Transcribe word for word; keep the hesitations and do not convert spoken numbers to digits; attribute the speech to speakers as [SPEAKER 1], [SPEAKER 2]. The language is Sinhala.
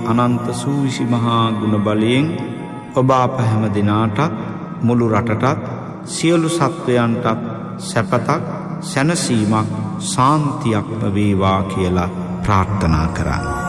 [SPEAKER 1] අනන්ත සූවිසි මහා ගුණ බලයෙන් ඔබ අප හැම දිනාටත් මුළු රටටත් සියලු සත්වයන්ටත් සැපතක් සැනසීමක් සාන්තියක්ම වේවා කියලා ප්‍රාර්ථනා කරන්න.